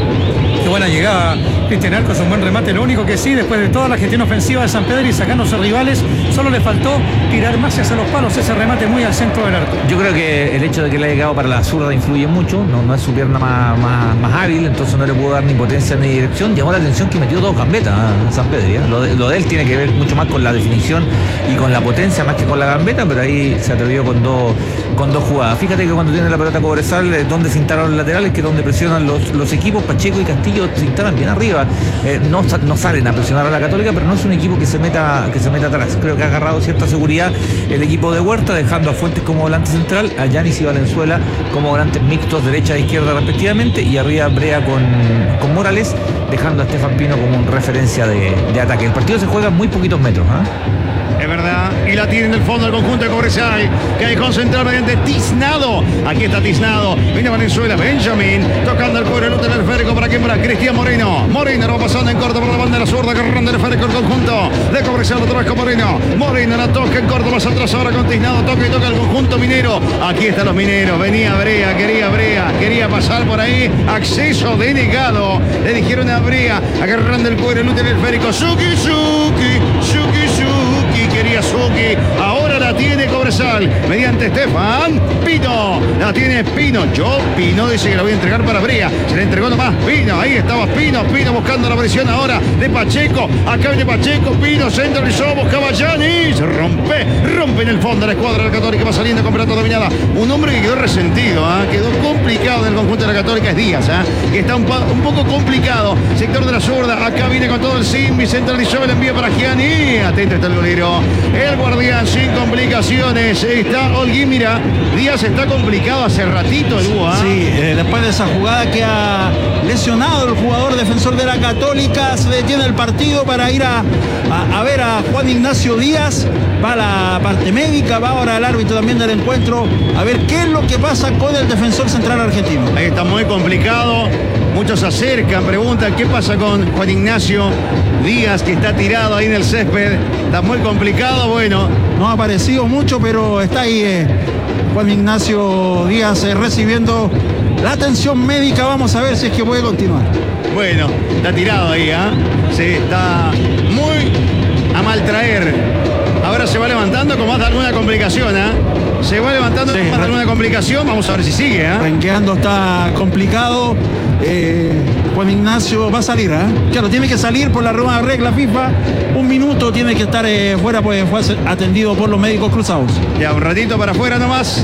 Qué buena llegada, Cristian Arcos, un buen remate. Lo único que sí, después de toda la gestión ofensiva de Sampedri sacándose rivales, solo le faltó tirar más hacia los palos, ese remate muy al centro del arco. Yo creo que el hecho de que le haya llegado para la zurda influye mucho, no, no es su pierna más, más, más hábil, entonces no le pudo dar ni potencia ni dirección. Llamó la atención que metió dos gambetas a Sampedri. ¿eh? Lo, de, lo de él tiene que ver mucho más con la definición y con la potencia más que con la gambeta, pero ahí se atrevió con dos, con dos jugadas. Fíjate que cuando tiene la pelota Cobresal, eh, donde se instalan los laterales, que es donde presionan los, los equipos, Pacheco y Castillo se instalan bien arriba. Eh, no, no salen a presionar a la Católica, pero no es un equipo que se meta que se meta atrás. Creo que ha agarrado cierta seguridad el equipo de Huerta, dejando a Fuentes como volante central, a Yanis y Valenzuela como volantes mixtos, derecha e izquierda respectivamente, y arriba Brea con, con Morales, dejando a Estefan Pino como un referencia de, de ataque. El partido se juega en muy poquitos metros, ¿eh? Es verdad, y la tiene en el fondo el conjunto de Cobresal, que hay concentrado mediante Tiznado. Aquí está Tiznado, viene Valenzuela, Benjamín, tocando el cubre el útero esférico para quien, para Cristian Moreno. Moreno lo va pasando en corto por la banda de la zurda, agarrando el esférico el conjunto de Cobresal, otra vez con Moreno. Moreno la toca en corto, más atrás ahora con Tiznado, toca y toca el conjunto minero. Aquí están los mineros, venía Brea, quería Brea, quería pasar por ahí, acceso denegado. Le dijeron a Brea, agarrando el cubre el útero esférico, Suki, Suki, Suki, Suki. Quería Suki, ahora la tiene Cobresal mediante Estefan Pino, la tiene Pino, yo Pino dice que la voy a entregar para Brea, se le entregó nomás Pino, ahí estaba Pino, Pino buscando la presión ahora de Pacheco, acá viene Pacheco, Pino centralizó, buscaba Yanis, rompe, rompe en el fondo la escuadra de la Católica, va saliendo con pelota dominada, un hombre que quedó resentido, ¿eh? quedó complicado en el conjunto de la Católica, es Díaz, ¿eh? que está un, un poco complicado, sector de la zurda, acá viene con todo el Simbi, centralizó el envío para Gianni, atento está el golero, el guardián sin complicaciones, está Holguín, mira, Díaz está complicado hace ratito el U A. Sí, eh, después de esa jugada que ha lesionado el jugador defensor de la Católica, se detiene el partido para ir a, a, a ver a Juan Ignacio Díaz, va a la parte médica, va ahora el árbitro también del encuentro, a ver qué es lo que pasa con el defensor central argentino. Ahí está muy complicado, muchos se acercan, preguntan qué pasa con Juan Ignacio Díaz, que está tirado ahí en el césped, está muy complicado, bueno. No ha aparecido mucho, pero está ahí eh, Juan Ignacio Díaz eh, recibiendo la atención médica, vamos a ver si es que puede continuar. Bueno, está tirado ahí, ¿ah? ¿eh? Sí, está muy a maltraer. Ahora se va levantando con más de alguna complicación, ¿eh? Se va levantando sí, con más de alguna complicación, vamos a ver si sigue, ¿eh? Renqueando está complicado. Eh, Juan Ignacio va a salir, ¿eh? Claro, tiene que salir por la nueva regla FIFA. Un minuto tiene que estar eh, fuera, pues fue atendido por los médicos cruzados. Ya, un ratito para afuera nomás.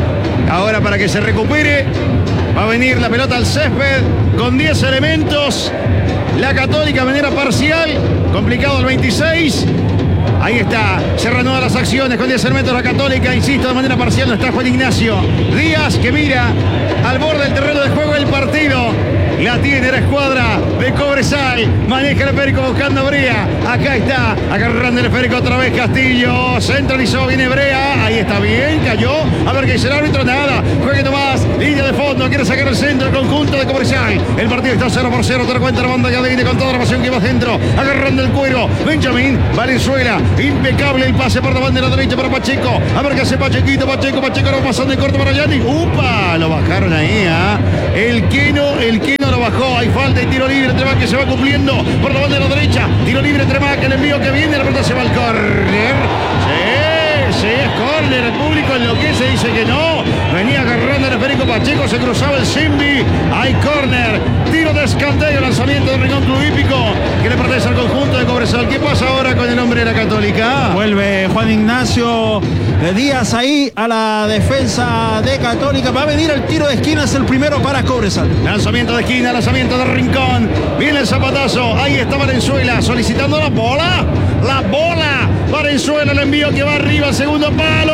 Ahora para que se recupere. Va a venir la pelota al césped con diez elementos. La Católica de manera parcial. Complicado el veintiséis. Ahí está, se reanudan las acciones con diez elementos la Católica, insisto, de manera parcial no está Juan Ignacio Díaz, que mira, al borde del terreno de juego el partido. La tiene la escuadra de Cobresal. Maneja el esférico buscando a Brea. Acá está, agarrando el esférico otra vez Castillo. Centralizó, viene Brea. Ahí está bien, cayó. A ver qué dice el árbitro, nada. Juegue nomás, línea de fondo. Quiere sacar el centro, el conjunto de Cobresal. El partido está cero por cero. Te lo cuenta la banda ya viene con toda la pasión que va dentro. Agarrando el cuero. Benjamín Valenzuela. Impecable el pase por la banda de la derecha para Pacheco. A ver qué hace Pachequito. Pacheco, Pacheco, lo pasando de corto para Yanni. ¡Upa! Lo bajaron ahí, ¿ah? ¿eh? El Keno, el Keno lo bajó. Hay falta y tiro libre. Tremac que se va cumpliendo por la banda de la derecha. Tiro libre, Tremac. El envío que viene. La pelota se va al córner. Sí, sí, es córner. El público enloquece, dice que no. Venía agarrando el esférico Pacheco. Se cruzaba el Simbi. Hay córner. Tiro de escanteo. Lanzamiento de Rincón Club Hípico que le pertenece al conjunto de Cobresal. ¿Qué pasa ahora con el hombre de la Católica? Vuelve Juan Ignacio Díaz ahí a la defensa de Católica. Va a venir el tiro de esquina. Es el primero para Cobresal. Lanzamiento de esquina, lanzamiento de Rincón. Viene el zapatazo. Ahí está Valenzuela solicitando la bola. La bola. Valenzuela, el envío que va arriba. Segundo palo.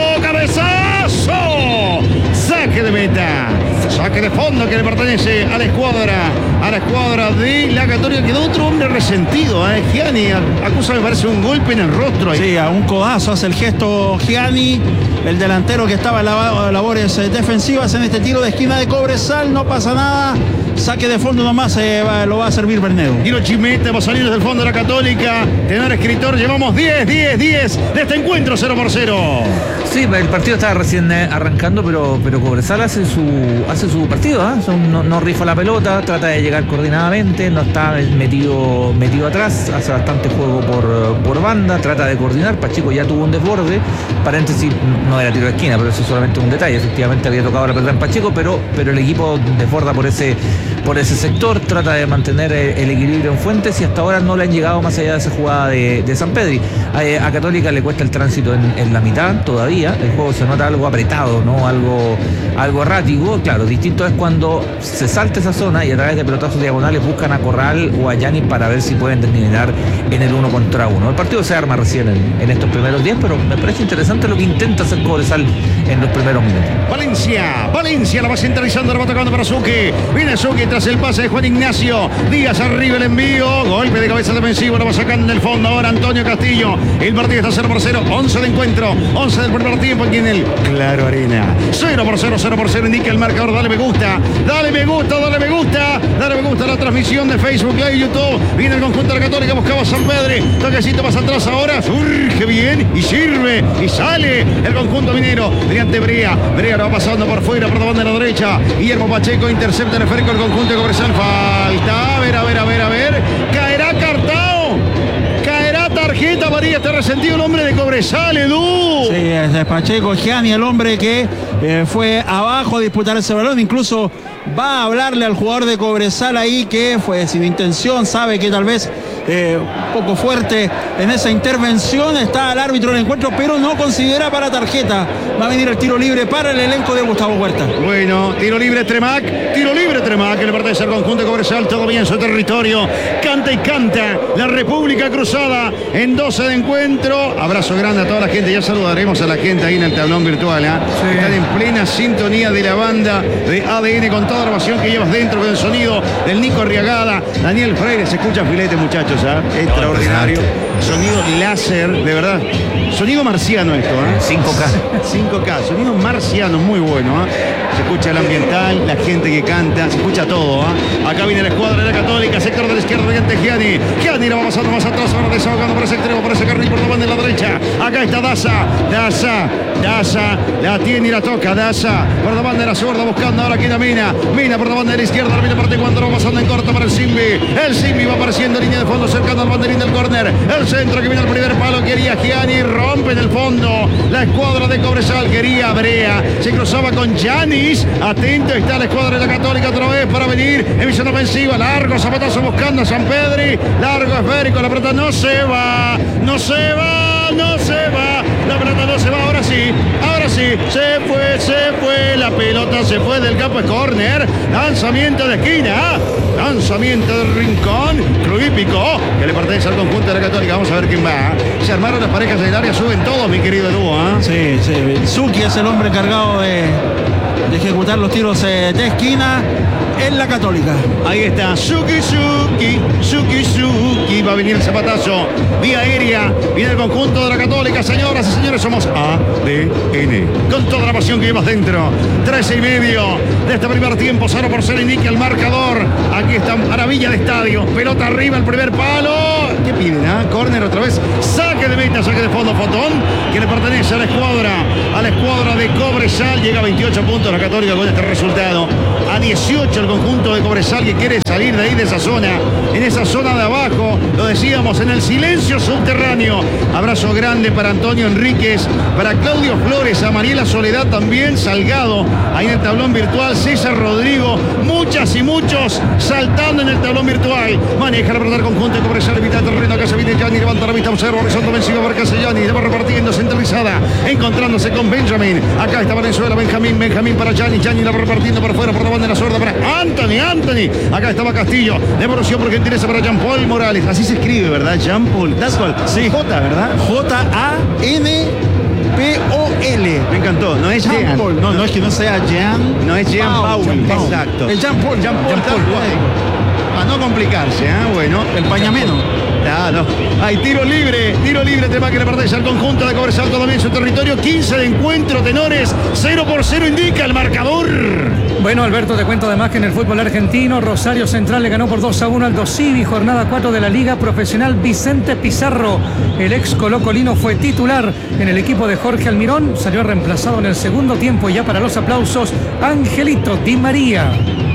Cabezazo. Saque de meta. Saque de fondo que le pertenece a la escuadra. A la escuadra de la Católica. Quedó otro hombre resentido. ¿eh? Gianni acusa, me parece, un golpe en el rostro. Ahí. Sí, a un codazo hace el gesto Gianni. El delantero que estaba en labores defensivas en este tiro de esquina de Cobresal. No pasa nada. Saque de fondo nomás eh, va, lo va a servir Bernedo. Tiro Chimete va a salir desde el fondo de la Católica. Tenor escritor, llevamos diez, diez, diez de este encuentro cero por cero. Sí, el partido estaba recién arrancando, pero, pero Cobresal hace su, hace su partido. ¿eh? No, no rifa la pelota, trata de llegar coordinadamente, no está metido, metido atrás, hace bastante juego por, por banda, trata de coordinar. Pacheco ya tuvo un desborde, paréntesis, no era tiro de esquina, pero eso es solamente un detalle. Efectivamente había tocado la pelota en Pacheco, pero, pero el equipo desborda por ese por ese sector, trata de mantener el equilibrio en Fuentes y hasta ahora no le han llegado más allá de esa jugada de, de Sampedri. A, a Católica le cuesta el tránsito en, en la mitad todavía, el juego se nota algo apretado, ¿no? Algo, algo errático. Claro, distinto es cuando se salta esa zona y a través de pelotazos diagonales buscan a Corral o a Yanis para ver si pueden terminar en el uno contra uno. El partido se arma recién en, en estos primeros días, pero me parece interesante lo que intenta hacer Cobresal en los primeros minutos. Valencia, Valencia la va centralizando, la va tocando para Zucchi. Viene Zucchi tras el pase de Juan Ignacio Díaz, arriba el envío, golpe de cabeza defensivo, lo va sacando en el fondo ahora Antonio Castillo. El partido está cero por cero, once de encuentro, once del primer tiempo aquí en el Claro Arena. cero por cero, cero por cero indica el marcador. Dale me gusta, dale me gusta, dale me gusta, dale me gusta la transmisión de Facebook Live y YouTube. Viene el conjunto de la Católica, buscaba a Sampedri, toquecito más atrás ahora, surge bien y sirve y sale el conjunto minero mediante Brea. Brea lo va pasando por fuera, por la banda de la derecha. Guillermo Pacheco intercepta el esférico el conjunto de Cobresal. Falta, a ver, a ver, a ver, a ver. Caerá Cartao. Caerá tarjeta amarilla. Está resentido el hombre de Cobresal, Edu. Sí, es de Pacheco Gianni, el hombre que eh, fue abajo a disputar ese balón. Incluso va a hablarle al jugador de Cobresal ahí que fue sin intención. Sabe que tal vez eh, un poco fuerte en esa intervención. Está el árbitro del encuentro, pero no considera para tarjeta. Va a venir el tiro libre para el elenco de Gustavo Huerta. Bueno, tiro libre Tremac, tiro libre Tremac, que le pertenece al conjunto de Cobresal, todavía en su territorio. Canta y canta la República Cruzada en doce de encuentro. Abrazo grande a toda la gente. Ya saludaremos a la gente ahí en el tablón virtual. ¿eh? Sí. Están en plena sintonía de la banda de A D N con toda la pasión que llevas dentro, con el sonido del Nico Arriagada. Daniel Freire, se escucha filete, muchachos. ¿eh? Extraordinario. Sonido láser, de verdad. Sonido marciano esto, ¿eh? cinco K. cinco K, sonido marciano, muy bueno, ¿eh? Se escucha el ambiental, la gente que canta, se escucha todo, ¿eh? Acá viene la escuadra de la Católica, sector de la izquierda mediante Gianni. Gianni lo va pasando más atrás, ahora desahogando por ese extremo, por ese carril, por la banda de la derecha. Acá está Daza, Daza, Daza, la tiene y la toca, Daza, por la banda de la zurda, buscando ahora aquí la Mina. Mina por la banda de la izquierda, la parte cuando lo va pasando en corto para el Simbi. El Simbi va apareciendo en línea de fondo, cercano al banderín del córner. El centro que viene al primer palo, quería Gianni, rompe en el fondo. La escuadra de Cobresal quería Brea, se cruzaba con Yanis. Atento está la escuadra de la Católica otra vez para venir en misión ofensiva. Largo zapatazo buscando a Sampedri. Largo esférico, la pelota no se va, no se va, no se va. La pelota no se va, ahora sí, ahora sí. Se fue, se fue, la pelota se fue del campo, es córner. Lanzamiento de esquina, lanzamiento del Rincón, Club Hípico, que le pertenece al conjunto de la Católica. Vamos a ver quién va. Se armaron las parejas del área, suben todos, mi querido Edu. ¿eh? Sí, sí. Zucchi es el hombre encargado de de ejecutar los tiros eh, de esquina en la Católica. Ahí está, Suki Suki, Suki Suki, va a venir el zapatazo, vía aérea, viene el conjunto de la Católica, señoras y señores, somos A D N, con toda la pasión que llevas dentro, trece y medio de este primer tiempo, cero por cero indica el marcador, aquí está maravilla de estadio, pelota arriba, el primer palo, ¿qué piden? Ah? Córner otra vez, saque de meta, saque de fondo, Fotón, que le pertenece a la escuadra, a la escuadra de Cobresal, llega a veintiocho puntos la Católica con este resultado, a dieciocho el conjunto de Cobresal que quiere salir de ahí, de esa zona, en esa zona de abajo, lo decíamos, en el silencio subterráneo. Abrazo grande para Antonio Enríquez, para Claudio Flores, a Mariela Soledad también, Salgado, ahí en el tablón virtual, César Rodrigo, muchas y muchos saltando en el tablón virtual. Maneja la pelota del conjunto de Cobresal, evita el terreno, acá se viene Gianni, levanta la vista, observa, horizonte ofensivo para Castellani, le va repartiendo, centralizada, encontrándose con Benjamin, acá está Valenzuela, Benjamín, Benjamín para Gianni, Gianni la va repartiendo por fuera, por la banda de la zurda para Anthony, Anthony, acá estaba Castillo, devolución por gentileza para Jean Paul Morales, así se escribe, ¿verdad? Jean Paul, tal cual, sí, J, ¿verdad? J A N P O L. Me encantó, no es Jean Paul, no, no es que no sea Jean, no es Jean Paul, Jean Paul. Exacto. Es Jean Paul, Jean Paul, Jean Paul, a no complicarse, ¿eh? Bueno, el pañameno. Claro, hay tiro libre, tiro libre, tema que le pertenece al conjunto de Cobresal, todavía en su territorio, quince de encuentro, tenores, cero por cero indica el marcador. Bueno, Alberto, te cuento además que en el fútbol argentino, Rosario Central le ganó por dos a uno al Dosivi, jornada cuatro de la Liga Profesional. Vicente Pizarro, el ex colocolino, fue titular en el equipo de Jorge Almirón, salió reemplazado en el segundo tiempo y ya para los aplausos, Angelito Di María.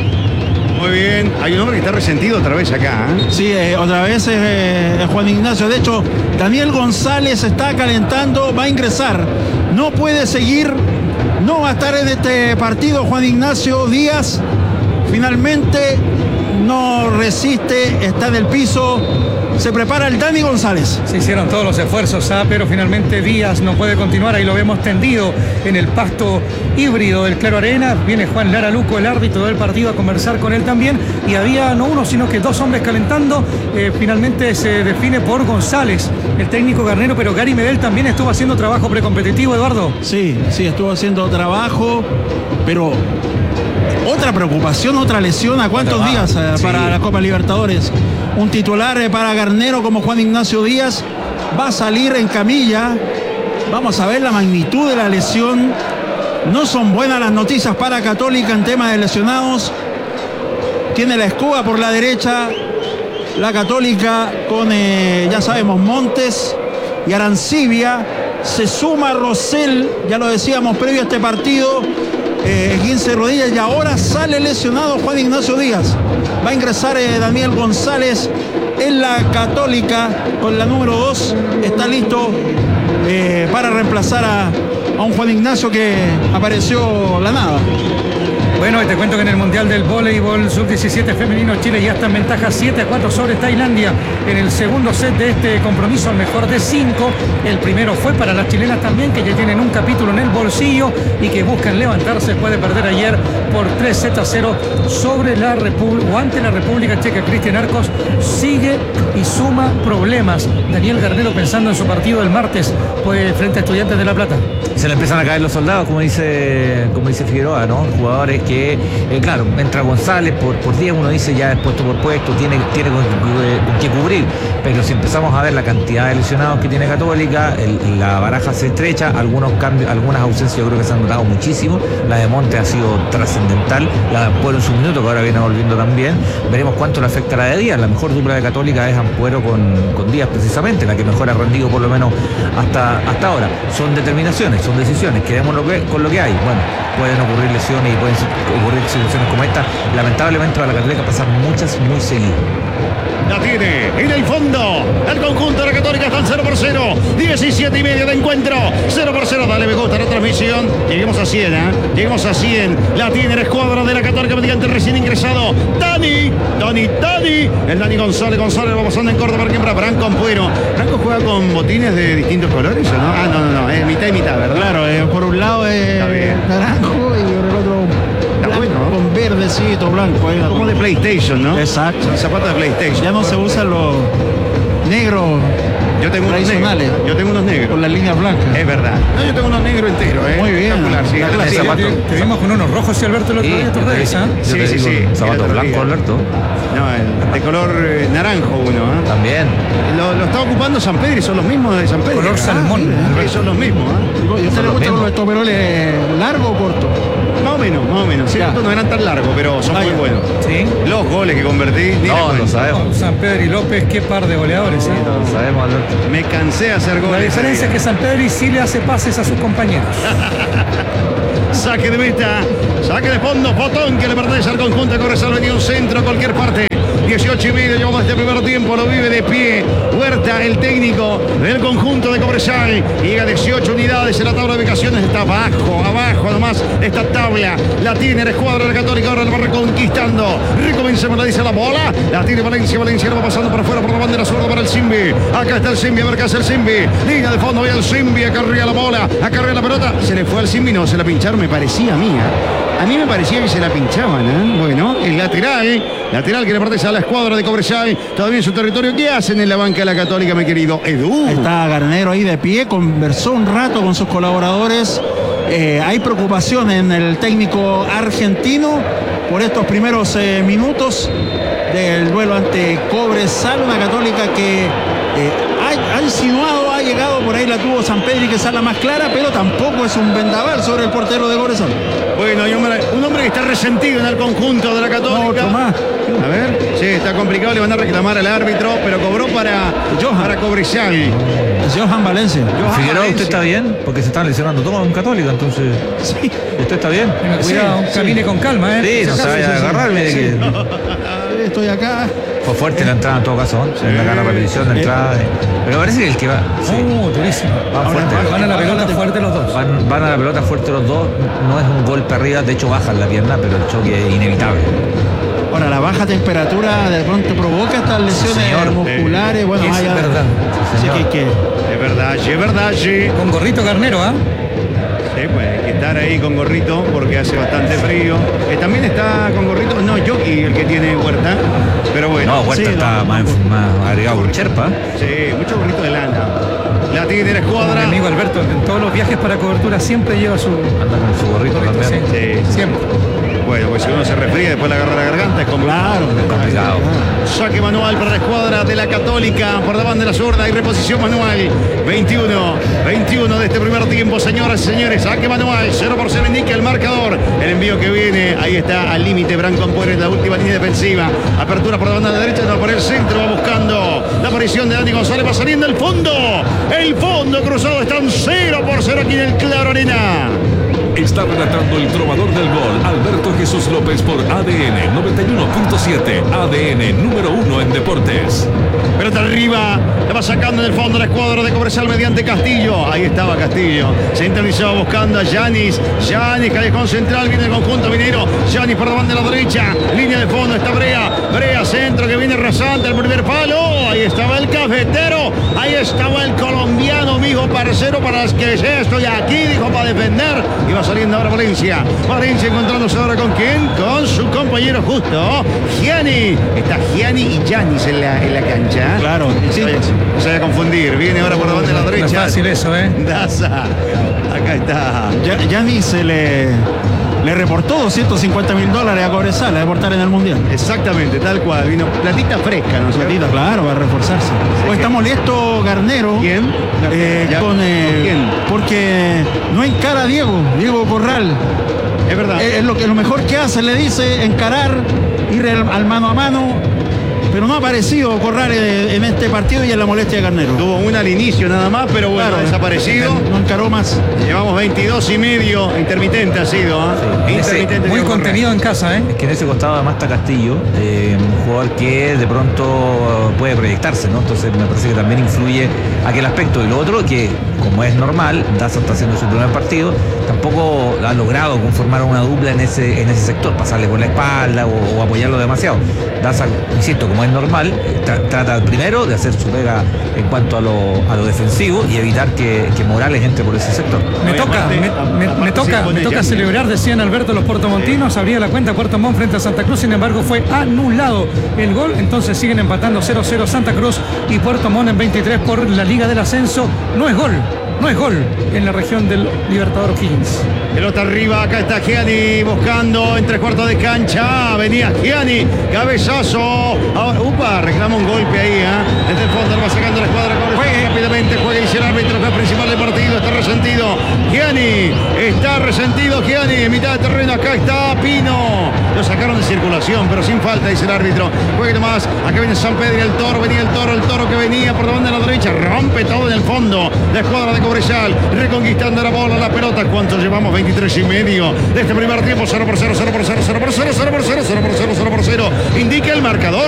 Muy bien, hay un hombre que está resentido otra vez acá, ¿eh? Sí, eh, otra vez eh, eh, Juan Ignacio. De hecho, Daniel González está calentando, va a ingresar. No puede seguir, no va a estar en este partido Juan Ignacio Díaz. Finalmente no resiste, está en el piso. Se prepara el Dani González. Se hicieron todos los esfuerzos, ¿ah? Pero finalmente Díaz no puede continuar. Ahí lo vemos tendido en el pasto híbrido del Claro Arena. Viene Juan Lara Luco, el árbitro del partido, a conversar con él también. Y había no uno, sino que dos hombres calentando. Eh, finalmente se define por González, el técnico Garnero, pero Gary Medel también estuvo haciendo trabajo precompetitivo, Eduardo. Sí, sí, estuvo haciendo trabajo, pero otra preocupación, otra lesión. ¿A cuántos días eh, sí. para la Copa Libertadores? Un titular eh, para Garnero como Juan Ignacio Díaz va a salir en camilla. Vamos a ver la magnitud de la lesión. No son buenas las noticias para Católica en tema de lesionados. Tiene la escoba por la derecha la Católica con, eh, ya sabemos, Montes y Arancibia. Se suma Rosell, ya lo decíamos previo a este partido, eh, quince rodillas, y ahora sale lesionado Juan Ignacio Díaz. Va a ingresar eh, Daniel González en la Católica con la número dos. Está listo eh, para reemplazar a, a un Juan Ignacio que apareció la nada. Bueno, te cuento que en el Mundial del Voleibol sub diecisiete femenino, Chile ya está en ventaja siete a cuatro sobre Tailandia en el segundo set de este compromiso, el mejor de cinco. El primero fue para las chilenas también, que ya tienen un capítulo en el bolsillo y que buscan levantarse después de perder ayer por tres sets a cero sobre la República o ante la República Checa. Cristian Arcos sigue y suma problemas. Daniel Garnero pensando en su partido del martes pues, frente a Estudiantes de La Plata. Se le empiezan a caer los soldados, como dice, como dice Figueroa, ¿no? Jugadores que, eh, claro, entra González por, por día, uno dice ya es puesto por puesto, tiene, tiene con, con qué cubrir, pero si empezamos a ver la cantidad de lesionados que tiene Católica, el, la baraja se estrecha, algunos cambios, algunas ausencias yo creo que se han notado muchísimo. La de Monte ha sido trascendental, la de Ampuero en su minuto, que ahora viene volviendo también. Veremos cuánto le afecta la de Díaz. La mejor dupla de Católica es Ampuero con, con Díaz precisamente, la que mejor ha rendido por lo menos hasta, hasta ahora. Son determinaciones, son decisiones, quedemos lo que, con lo que hay. Bueno, pueden ocurrir lesiones y pueden ocurrir situaciones como esta. Lamentablemente para la Católica pasan muchas muy seguidas. La tiene en el fondo el conjunto de la Católica, está en cero por cero, diecisiete y medio de encuentro, cero por cero. Dale me gusta la transmisión, lleguemos a cien, ¿eh? lleguemos a cien. La tiene la escuadra de la Católica mediante el recién ingresado Dani, Dani, Dani, el Dani González, González va pasando en corto para quien, para Branco Ampuero. Branco juega con botines de distintos colores, ¿o no? Ah, no, no, no, es mitad y mitad, ¿verdad? Claro, eh, por un lado es naranjo y por el otro blanco, bueno, con verdecito, blanco. Ahí, como de PlayStation, ¿no? Exacto. Son zapatos de PlayStation. Ya no se usan los negros Yo tengo unos tradicionales. negros. Yo tengo unos negros. Con las líneas blancas. Es verdad. No, yo tengo unos negros enteros, ¿eh? Muy bien. Espectacular, sí. La Sí, clase. sí, Te, te vimos con unos rojos y Alberto el otro día, tus redes, ¿ah? Yo Sí, te sí, digo, sí. zapatos El otro blancos, día. Alberto. No, el de color eh, naranjo uno, ¿eh? También. Lo, lo está ocupando San Pedro y son los mismos de San Pedro. Color Ah, salmón, sí, Alberto. son los mismos, ¿eh? ¿Y a usted le gustan los estoperoles largo o corto? Más o menos, más o menos. Ya. Cierto, no eran tan largos, pero son Ah, muy ya. buenos. Sí. Los goles que convertí, ni le No, cuento. lo sabemos. San Pedro y López, qué par de goleadores, ¿eh? Lo sabemos, Alberto. Me cansé de hacer goles. La diferencia es que San Pedro sí le hace pases a sus compañeros. Saque de meta, saque de fondo, botón que le pertenece al conjunto de Cobresal, venía un centro a cualquier parte. dieciocho y medio, llevamos este primer tiempo, lo vive de pie. Huerta, el técnico del conjunto de Cobresal. Llega a dieciocho unidades en la tabla de ubicaciones. Está abajo, abajo nomás esta tabla. La tiene la escuadra de la Católica, ahora la va reconquistando. Recomencemos, la dice la bola. La tiene Valencia, Valencia va pasando por afuera por la bandera zurda para el Simbi. Acá está el Simbi, a ver qué hace el Simbi. Línea de fondo, ve el Simbi, acarrea la bola, acarrea la pelota. Se le fue al Simbi, no, se la pincharon, me parecía mía. A mí me parecía que se la pinchaban, ¿eh? Bueno, el lateral, lateral que le pertenece a la escuadra de Cobresal, todavía en su territorio. ¿Qué hacen en la banca de la Católica, mi querido Edu? Ahí está Garnero ahí de pie, conversó un rato con sus colaboradores. Eh, hay preocupación en el técnico argentino por estos primeros eh, minutos del duelo ante Cobresal, una Católica que eh, ha, ha insinuado, ha llegado, por ahí la tuvo San Pedro y que sale la más clara, pero tampoco es un vendaval sobre el portero de Cobresal. Bueno, hay un hombre, un hombre que está resentido en el conjunto de la Católica. No, otro más. A ver, sí, está complicado, le van a reclamar al árbitro, pero cobró para, para Cobresal. Johan Valencia. Johan Figueroa, Valencia. ¿usted está bien? Porque se están lesionando todos en Católica, entonces. Sí. ¿Usted está bien? Tenga cuidado, Sí, camine sí. con calma, ¿eh? Sí, no Si se acaso- vaya a agarrarme de que. Estoy acá. Fue fuerte la entrada en todo caso, ¿eh? Se ve acá la repetición, la entrada. eh. Pero parece que el que va. Sí. Uh, durísimo. Van fuerte. Van a la pelota fuerte los dos. Van, van a la pelota fuerte los dos. No es un golpe arriba, de hecho bajan la pierna, pero el choque es inevitable. Ahora, la baja temperatura de pronto provoca estas lesiones señor. musculares. Bueno, Es más allá de- verdad. Así que, que Es verdad, sí, es verdad, sí. Con gorrito Garnero, ¿ah? Sí, pues hay que estar ahí con gorrito porque hace bastante frío. Eh, también está con gorrito, no, Yoki el que tiene Huerta, pero bueno. No, Huerta sí, está no, más, más agregado con Cherpa. Sí, mucho gorrito de lana. La tiene la Mi escuadra. amigo Alberto, en todos los viajes para cobertura siempre lleva su Anda con su gorrito gorrito, también. sí. Sí. Siempre. Bueno, pues si uno se resfría después le agarra la garganta, es complicado. Complicado. Saque manual para la escuadra de la Católica por la banda de la zurda y reposición manual. veintiuno, veintiuno de este primer tiempo, señoras y señores. Saque manual, cero por cero indica el marcador. El envío que viene, ahí está al límite. Branco Ampuero en la última línea defensiva. Apertura por la banda de la derecha, no por el centro, va buscando la aparición de Dani González. Va saliendo el fondo. El fondo cruzado está en cero por cero aquí en el Claro Arena. Está relatando el trovador del gol, Alberto Jesús López por A D N noventa y uno punto siete. A D N número uno en deportes. Pelota arriba, la va sacando en el fondo la escuadra de Cobresal mediante Castillo. Ahí estaba Castillo. Se internizaba buscando a Yanis. Yanis, callejón central, viene el conjunto minero. Yanis por la banda de la derecha. Línea de fondo está Brea. Brea centro que viene rasante al primer palo. Ahí estaba el cafetero. Ahí estaba el colombiano, mijo parcero, para las que sea, estoy aquí, dijo, para defender. Y va saliendo ahora Valencia. Valencia encontrándose ahora con quién? Con su compañero justo, Gianni. Está Gianni y Yanis en la, en la cancha. claro, sí. No se vaya a confundir. Viene ahora por la banda de la No es derecha. fácil eso, ¿eh? Daza. Acá está. Ya, Gianni se le, le reportó doscientos cincuenta mil dólares a Cobresal a deportar en el Mundial. Exactamente, tal cual. Vino platita fresca, ¿no? Platita, claro, va a reforzarse. Hoy está molesto Garnero. ¿Quién? Eh, Ya, con, eh, ¿con quién? Porque no encara a Diego, Diego Corral. Es verdad. Es, es lo, que, lo mejor que hace, le dice, encarar, ir al, al mano a mano. Pero no ha aparecido Corral en, en este partido y en la molestia de Garnero. Tuvo una al inicio nada más, pero bueno, Claro, desaparecido. No encaró más. Llevamos veintidós y medio. Intermitente ha sido, ¿ah? Sí. Intermitente. Muy Diego contenido en casa, ¿eh? Es que en ese costado además está Castillo, eh, un jugador que de pronto puede proyectarse, ¿no? Entonces me parece que también influye aquel aspecto. Y lo otro, que como es normal. Daza está haciendo su primer partido, tampoco ha logrado conformar una dupla en ese, en ese sector, pasarle por la espalda o, o apoyarlo demasiado. Daza, insisto, como es normal, tra trata primero de hacer su pega en cuanto a lo, a lo defensivo y evitar que, que Morales entre por ese sector. Me toca, me, me, me toca, me toca celebrar, decían Alberto, los puertomontinos. Abría la cuenta Puerto Montt frente a Santa Cruz, sin embargo fue anulado el gol. Entonces siguen empatando cero cero Santa Cruz y Puerto Montt en veintitrés por la Liga del Ascenso. No es gol. No es gol en la región del Libertador Higgins. Pelota arriba, acá está Gianni buscando en tres cuartos de cancha. Venía Gianni, cabezazo. Ahora, upa, reclama un golpe ahí, ¿eh? Desde el fondo lo va sacando la escuadra. Juegue rápidamente, juega y dice el árbitro, juez principal del partido. Está resentido. Gianni, está resentido Gianni. En mitad de terreno, acá está Pino. Lo sacaron de circulación, pero sin falta, dice el árbitro. Juegue nomás. Acá viene San Pedro y el Toro. Venía el Toro, el Toro que venía por la banda de la derecha. Rompe todo en el fondo. La escuadra de Cobresal, reconquistando la bola, la pelota. ¿Cuánto llevamos? veintitrés y medio de este primer tiempo. cero por cero, cero por cero, cero por cero, cero por cero, cero por cero, cero por cero. Indica el marcador.